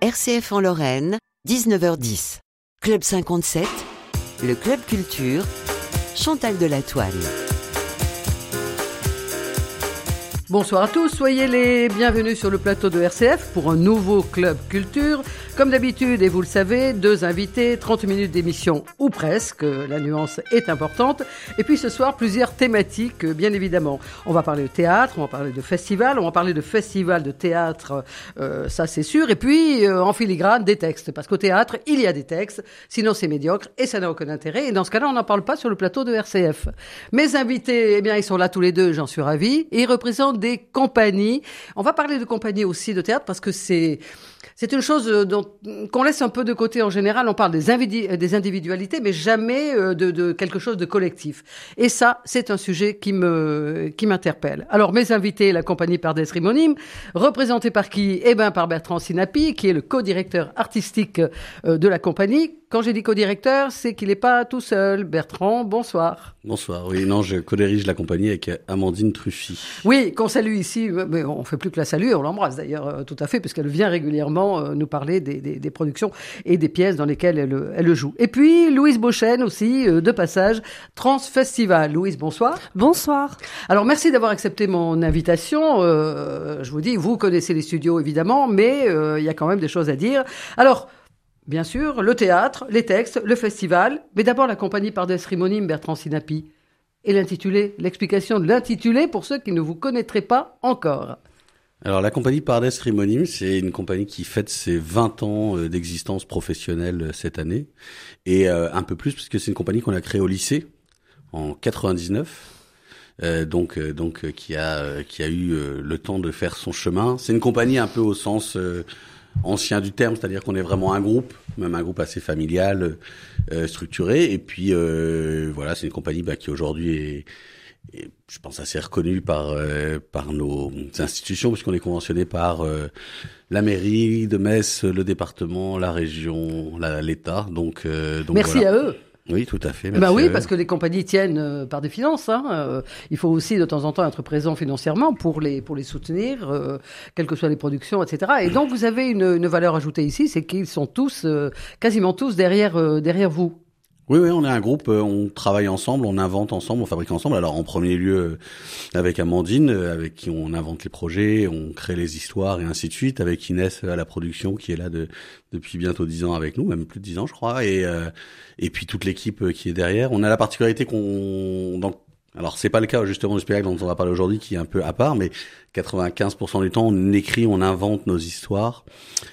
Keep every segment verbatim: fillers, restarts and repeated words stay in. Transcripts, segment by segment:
R C F en Lorraine, dix-neuf heures dix. Club cinquante-sept, le Club Culture, Chantal Delatoile. Bonsoir à tous, soyez les bienvenus sur le plateau de R C F pour un nouveau Club Culture. Comme d'habitude, et vous le savez, deux invités, trente minutes d'émission ou presque, la nuance est importante. Et puis ce soir, plusieurs thématiques, bien évidemment. On va parler de théâtre, on va parler de festival, on va parler de festival de théâtre, euh, ça c'est sûr. Et puis, euh, en filigrane, des textes. Parce qu'au théâtre, il y a des textes, sinon c'est médiocre et ça n'a aucun intérêt. Et dans ce cas-là, on n'en parle pas sur le plateau de R C F. Mes invités, eh bien, ils sont là tous les deux, j'en suis ravie. Et ils représentent des compagnies. On va parler de compagnies aussi de théâtre parce que c'est c'est une chose dont, qu'on laisse un peu de côté en général. On parle des, invidi- des individualités, mais jamais de, de quelque chose de collectif. Et ça, c'est un sujet qui me qui m'interpelle. Alors, mes invités, la compagnie Pardès Rimonime, représentée par qui? Eh ben, par Bertrand Sinapi, qui est le co-directeur artistique de la compagnie. Quand j'ai dit co-directeur, c'est qu'il n'est pas tout seul. Bertrand, bonsoir. Bonsoir, oui, non, je co-dirige la compagnie avec Amandine Truffy. Oui, qu'on salue ici, mais on ne fait plus que la saluer, on l'embrasse d'ailleurs tout à fait, puisqu'elle vient régulièrement nous parler des, des, des productions et des pièces dans lesquelles elle, elle joue. Et puis, Louise Beauchesne aussi, de passage, Transfestival. Louise, bonsoir. Bonsoir. Alors, merci d'avoir accepté mon invitation. Euh, je vous dis, vous connaissez les studios, évidemment, mais euh, il y a quand même des choses à dire. Alors, bien sûr, le théâtre, les textes, le festival, mais d'abord la compagnie Pardès Rimonime, Bertrand Sinapi. Et l'intitulé, l'explication de l'intitulé pour ceux qui ne vous connaîtraient pas encore. Alors la compagnie Pardès Rimonime, c'est une compagnie qui fête ses vingt ans d'existence professionnelle cette année. Et euh, un peu plus, parce que c'est une compagnie qu'on a créée au lycée en quatre-vingt-dix-neuf. Euh, donc, euh, donc euh, qui a euh, qui a eu euh, le temps de faire son chemin. C'est une compagnie un peu au sens euh, ancien du terme, c'est-à-dire qu'on est vraiment un groupe, même un groupe assez familial, euh, structuré. Et puis euh, voilà, c'est une compagnie bah, qui aujourd'hui est, est, je pense, assez reconnue par euh, par nos institutions, puisqu'on est conventionné par euh, la mairie de Metz, le département, la région, la, l'État. Donc, euh, donc merci voilà. à eux. Oui, tout à fait. Merci bah oui, parce que les compagnies tiennent euh, par des finances. Hein. Euh, il faut aussi de temps en temps être présent financièrement pour les pour les soutenir, euh, quelles que soient les productions, et cetera. Et donc vous avez une, une valeur ajoutée ici, c'est qu'ils sont tous, euh, quasiment tous derrière euh, derrière vous. Oui, oui, on est un groupe, on travaille ensemble, on invente ensemble, on fabrique ensemble. Alors en premier lieu avec Amandine, avec qui on invente les projets, on crée les histoires et ainsi de suite. Avec Inès à la production qui est là de, depuis bientôt dix ans avec nous, même plus de dix ans je crois. Et euh, et puis toute l'équipe qui est derrière. On a la particularité qu'on, donc, alors c'est pas le cas justement du spectacle dont on va parler aujourd'hui qui est un peu à part, mais quatre-vingt-quinze pour cent du temps on écrit, on invente nos histoires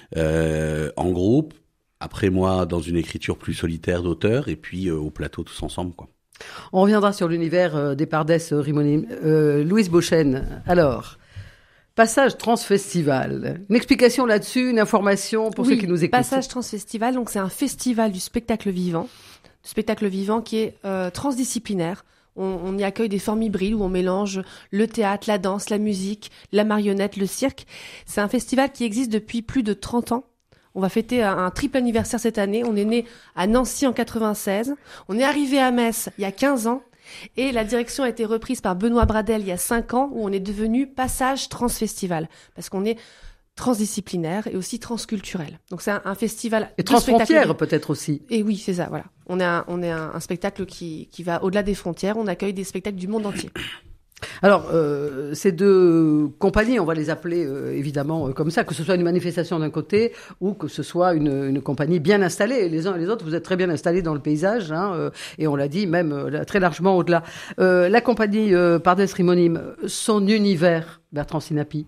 euh, en groupe. Après moi, dans une écriture plus solitaire d'auteur, et puis euh, au plateau tous ensemble, quoi. On reviendra sur l'univers euh, des Pardès Rimonime. Euh, Louise Beauchesne, alors, passage Transfestival. Une explication là-dessus, une information pour oui, ceux qui nous écoutent. Passage Transfestival, donc c'est un festival du spectacle vivant, du spectacle vivant qui est euh, transdisciplinaire. On, on y accueille des formes hybrides où on mélange le théâtre, la danse, la musique, la marionnette, le cirque. C'est un festival qui existe depuis plus de trente ans. On va fêter un, un triple anniversaire cette année. On est né à Nancy en quatre-vingt-seize. On est arrivé à Metz il y a quinze ans. Et la direction a été reprise par Benoît Bradel il y a cinq ans, où on est devenu Passage Transfestival. Parce qu'on est transdisciplinaire et aussi transculturel. Donc c'est un, un festival... Et transfrontière peut-être aussi. Et oui, c'est ça, voilà. On est un, on est un, un spectacle qui, qui va au-delà des frontières. On accueille des spectacles du monde entier. Alors, euh, ces deux compagnies, on va les appeler euh, évidemment euh, comme ça, que ce soit une manifestation d'un côté ou que ce soit une, une compagnie bien installée. Les uns et les autres, vous êtes très bien installés dans le paysage, hein, euh, et on l'a dit même euh, très largement au-delà. Euh, la compagnie euh, Pardès Rimonime, son univers, Bertrand Sinapi.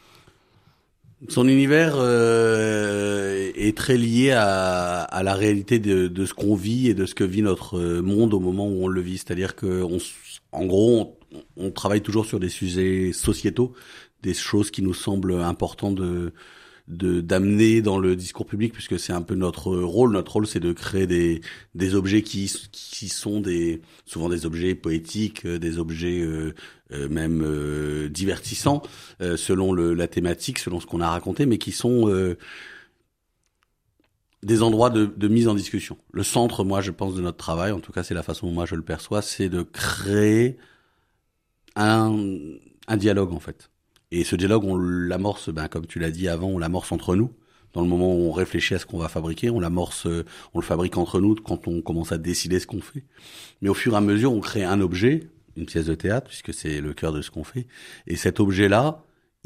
Son univers euh, est très lié à, à la réalité de, de ce qu'on vit et de ce que vit notre monde au moment où on le vit. C'est-à-dire que, on, en gros, on, on travaille toujours sur des sujets sociétaux, des choses qui nous semblent importantes de, de d'amener dans le discours public, puisque c'est un peu notre rôle. Notre rôle, c'est de créer des des objets qui qui sont des souvent des objets poétiques, des objets euh, euh, même euh, divertissants euh, selon le, la thématique, selon ce qu'on a raconté, mais qui sont euh, des endroits de, de mise en discussion. Le centre, moi, je pense, de notre travail, en tout cas, c'est la façon dont moi je le perçois, c'est de créer un, un dialogue, en fait. Et ce dialogue, on l'amorce, ben, comme tu l'as dit avant, on l'amorce entre nous, dans le moment où on réfléchit à ce qu'on va fabriquer, on l'amorce, on le fabrique entre nous quand on commence à décider ce qu'on fait. Mais au fur et à mesure, on crée un objet, une pièce de théâtre, puisque c'est le cœur de ce qu'on fait. Et cet objet-là,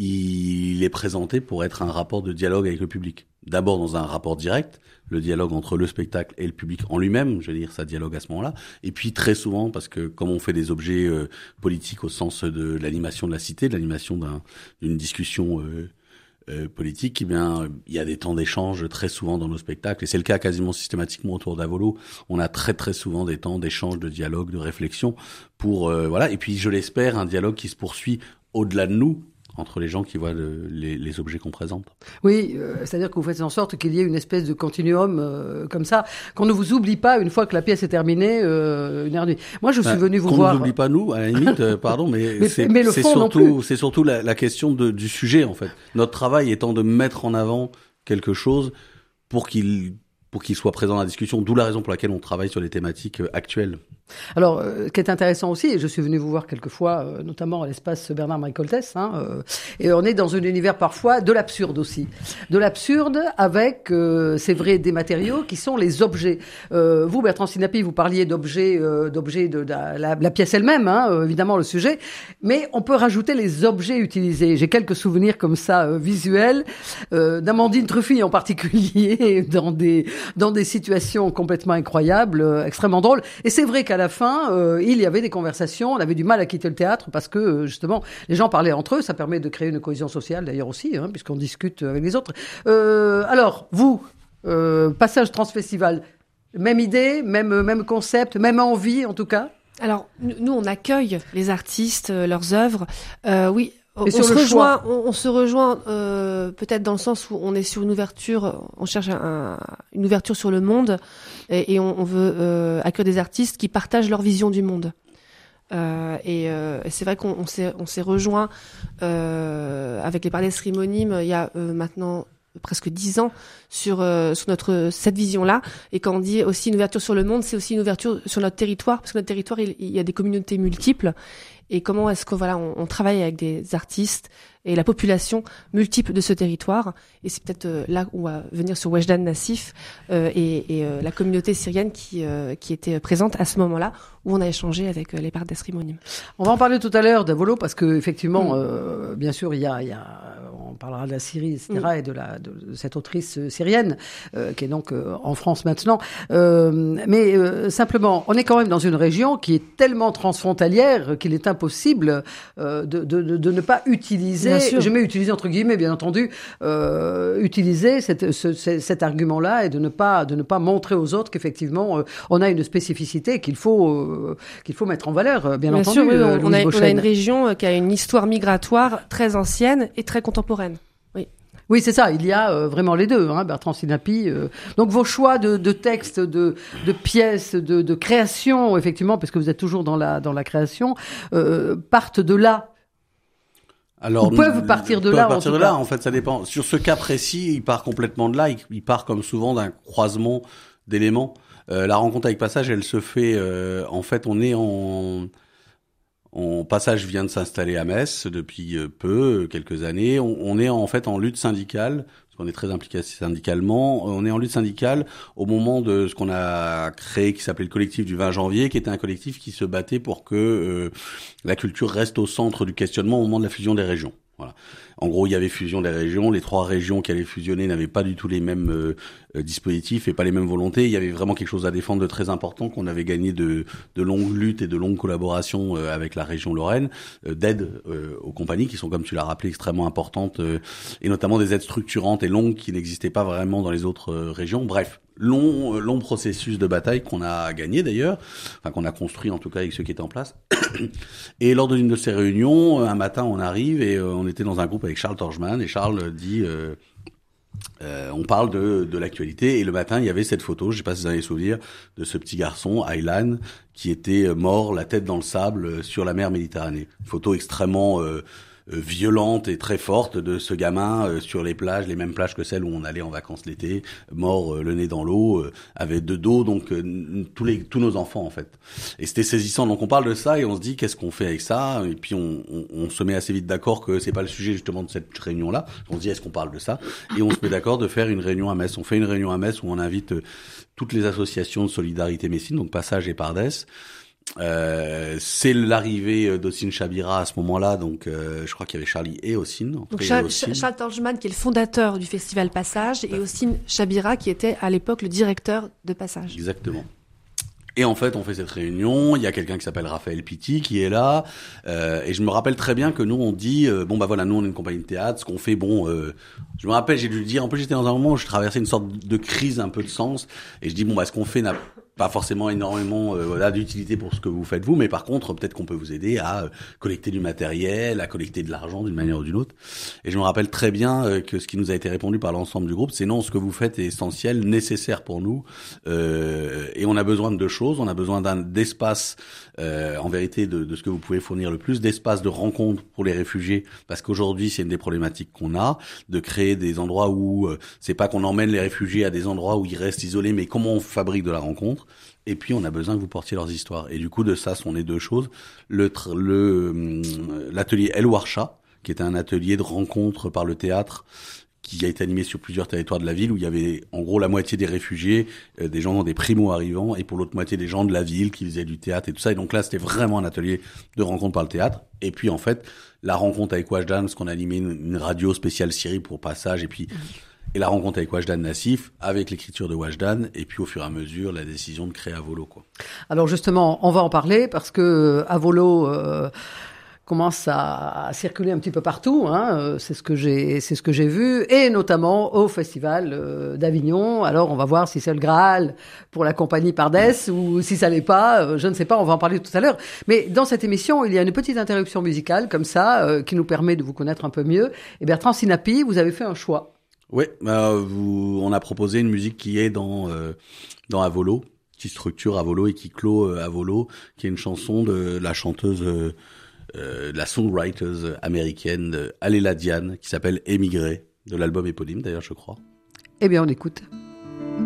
il est présenté pour être un rapport de dialogue avec le public. D'abord dans un rapport direct, le dialogue entre le spectacle et le public en lui-même, je veux dire, ça dialogue à ce moment-là. Et puis très souvent, parce que comme on fait des objets euh, politiques au sens de l'animation de la cité, de l'animation d'un, d'une discussion euh, euh, politique, eh bien, il y a des temps d'échange très souvent dans nos spectacles. Et c'est le cas quasiment systématiquement autour d'Avolo. On a très très souvent des temps d'échange, de dialogue, de réflexion pour euh, voilà. Et puis je l'espère, un dialogue qui se poursuit au-delà de nous, entre les gens qui voient le, les, les objets qu'on présente. Oui, euh, c'est-à-dire que vous faites en sorte qu'il y ait une espèce de continuum euh, comme ça, qu'on ne vous oublie pas une fois que la pièce est terminée, euh, une heure nuit. Moi, je suis ben, venu vous qu'on voir... Qu'on ne nous oublie pas, nous, à la limite, euh, pardon, mais, mais c'est, mais le c'est fond surtout, non plus. c'est surtout la, la question de, du sujet, en fait. Notre travail étant de mettre en avant quelque chose pour qu'il... pour qu'il soit présent dans la discussion, d'où la raison pour laquelle on travaille sur les thématiques actuelles. Alors, euh, ce qui est intéressant aussi, et je suis venu vous voir quelques fois, euh, notamment à l'espace Bernard-Marie Coltès, hein, euh, et on est dans un univers parfois de l'absurde aussi. De l'absurde avec, euh, c'est vrai, des matériaux qui sont les objets. Euh, vous, Bertrand Sinapi, vous parliez d'objets, euh, d'objets de, de la, la, la pièce elle-même, hein, euh, évidemment le sujet, mais on peut rajouter les objets utilisés. J'ai quelques souvenirs comme ça, euh, visuels, euh, d'Amandine Truffy en particulier, dans des, dans des situations complètement incroyables, euh, extrêmement drôles. Et c'est vrai qu'à la fin, euh, il y avait des conversations, on avait du mal à quitter le théâtre parce que, euh, justement, les gens parlaient entre eux, ça permet de créer une cohésion sociale d'ailleurs aussi, hein, puisqu'on discute avec les autres. Euh, alors, vous, euh, passage transfestival, même idée, même, même concept, même envie en tout cas? Alors, nous, on accueille les artistes, euh, leurs œuvres. Euh, oui. On, on, se rejoint, on, on se rejoint euh, peut-être dans le sens où on est sur une ouverture, on cherche un, une ouverture sur le monde et, et on, on veut euh, accueillir des artistes qui partagent leur vision du monde. Euh, et euh, c'est vrai qu'on on s'est, on s'est rejoint euh, avec les Pardes Rimonimes il y a euh, maintenant presque dix ans sur euh, sur notre cette vision-là. Et quand on dit aussi une ouverture sur le monde, c'est aussi une ouverture sur notre territoire, parce que notre territoire, il, il y a des communautés multiples. Et comment est-ce que voilà, on, on travaille avec des artistes et la population multiple de ce territoire. Et c'est peut-être euh, là où on va venir sur Wejdan Nassif euh, et, et euh, la communauté syrienne qui euh, qui était présente à ce moment-là, où on a échangé avec euh, les Pardes Rimonimes. On va en parler tout à l'heure d'Avolo, parce que effectivement, mmh. euh, bien sûr, il y a, il y a, on parlera de la Syrie, et cetera, mmh. et de la de, de cette autrice syrienne euh, qui est donc euh, en France maintenant. Euh, mais euh, simplement, on est quand même dans une région qui est tellement transfrontalière qu'il est impossible euh, de, de, de, de ne pas utiliser, je mets utiliser entre guillemets, bien entendu, euh, utiliser cette, ce, cet argument-là et de ne pas de ne pas montrer aux autres qu'effectivement euh, on a une spécificité qu'il faut euh, qu'il faut mettre en valeur, bien, bien entendu. Sûr, oui, on, on, a, on a une région qui a une histoire migratoire très ancienne et très contemporaine. Oui. Oui, c'est ça. Il y a euh, vraiment les deux, hein, Bertrand Sinapi. Euh. Donc vos choix de, de textes, de, de pièces, de, de création, effectivement, parce que vous êtes toujours dans la dans la création, euh, partent de là. Alors, Ou peuvent partir de peuvent là. Partir en de tout là, cas. en fait, ça dépend. Sur ce cas précis, il part complètement de là. Il, il part comme souvent d'un croisement d'éléments. Euh, la rencontre avec Passage, elle se fait. Euh, en fait, on est en. En Passage vient de s'installer à Metz depuis peu, quelques années. On, on est en fait en lutte syndicale, parce qu'on est très impliqué syndicalement. On est en lutte syndicale au moment de ce qu'on a créé, qui s'appelait le collectif du vingt janvier, qui était un collectif qui se battait pour que euh, la culture reste au centre du questionnement au moment de la fusion des régions. Voilà. En gros, il y avait fusion des régions. Les trois régions qui allaient fusionner n'avaient pas du tout les mêmes euh, euh, dispositifs et pas les mêmes volontés. Il y avait vraiment quelque chose à défendre de très important qu'on avait gagné de, de longues luttes et de longues collaborations euh, avec la région Lorraine, euh, d'aide euh, aux compagnies qui sont, comme tu l'as rappelé, extrêmement importantes euh, et notamment des aides structurantes et longues qui n'existaient pas vraiment dans les autres euh, régions. Bref, long, euh, long processus de bataille qu'on a gagné d'ailleurs, enfin qu'on a construit en tout cas avec ceux qui étaient en place. Et lors d'une de ces réunions, un matin, on arrive et euh, on était dans un groupe avec Charles Torgeman et Charles dit, euh, euh, on parle de, de l'actualité et le matin, il y avait cette photo, je sais pas si vous avez souvenir, de ce petit garçon, Aylan, qui était mort, la tête dans le sable, sur la mer Méditerranée. Une photo extrêmement euh, euh, violente et très forte de ce gamin euh, sur les plages, les mêmes plages que celles où on allait en vacances l'été, mort euh, le nez dans l'eau, euh, avec de dos, donc euh, tous les tous nos enfants en fait. Et c'était saisissant. Donc on parle de ça et on se dit qu'est-ce qu'on fait avec ça, et puis on, on, on se met assez vite d'accord que c'est pas le sujet justement de cette réunion-là. On se dit est-ce qu'on parle de ça, et on se met d'accord de faire une réunion à Metz. On fait une réunion à Metz où on invite euh, toutes les associations de solidarité messine, donc Passage et Pardes. Euh, c'est l'arrivée d'Ossine Chabira à ce moment-là, donc euh, je crois qu'il y avait Charlie et Ossine. Donc Charles, Charles Tangeman qui est le fondateur du festival Passage et Ossine Chabira qui était à l'époque le directeur de Passage. Exactement. Et en fait, on fait cette réunion, il y a quelqu'un qui s'appelle Raphaël Pitti qui est là, euh, et je me rappelle très bien que nous, on dit, euh, bon bah voilà, nous on est une compagnie de théâtre, ce qu'on fait, bon, euh, je me rappelle, j'ai dû le dire, en plus j'étais dans un moment où je traversais une sorte de crise un peu de sens, et je dis, bon bah ce qu'on fait n'a pas forcément énormément euh, voilà, d'utilité pour ce que vous faites vous, mais par contre, peut-être qu'on peut vous aider à euh, collecter du matériel, à collecter de l'argent d'une manière ou d'une autre. Et je me rappelle très bien euh, que ce qui nous a été répondu par l'ensemble du groupe, c'est non, ce que vous faites est essentiel, nécessaire pour nous, euh, et on a besoin de deux choses. On a besoin d'un d'espace, euh, en vérité, de, de ce que vous pouvez fournir le plus, d'espace de rencontre pour les réfugiés, parce qu'aujourd'hui, c'est une des problématiques qu'on a, de créer des endroits où euh, c'est pas qu'on emmène les réfugiés à des endroits où ils restent isolés, mais comment on fabrique de la rencontre. Et puis, on a besoin que vous portiez leurs histoires. Et du coup, de ça sont les deux choses. Le, le, l'atelier El Warsha, qui est un atelier de rencontre par le théâtre, qui a été animé sur plusieurs territoires de la ville, où il y avait en gros la moitié des réfugiés, euh, des gens, des primo-arrivants, et pour l'autre moitié des gens de la ville qui faisaient du théâtre et tout ça. Et donc là, c'était vraiment un atelier de rencontre par le théâtre. Et puis en fait, la rencontre avec Wajdan, parce qu'on a animé une, une radio spéciale Syrie pour Passage, et puis et la rencontre avec Wajdan Nassif, avec l'écriture de Wajdan, et puis au fur et à mesure, la décision de créer Avolo, quoi. Alors justement, on va en parler, parce que Avolo euh, commence à circuler un petit peu partout, hein, c'est ce que j'ai, c'est ce que j'ai vu, et notamment au festival euh, d'Avignon. Alors on va voir si c'est le Graal pour la compagnie Pardes ou si ça l'est pas, euh, je ne sais pas, on va en parler tout à l'heure. Mais dans cette émission, il y a une petite interruption musicale comme ça, euh, qui nous permet de vous connaître un peu mieux. Et Bertrand Sinapi, vous avez fait un choix. Oui, bah, vous, on a proposé une musique qui est dans euh, dans Avolo, qui structure Avolo et qui clôt euh, Avolo, qui est une chanson de la chanteuse, euh, euh, la songwriter américaine Aléla Diane, qui s'appelle Émigré, de l'album éponyme d'ailleurs, je crois. Eh bien, on écoute.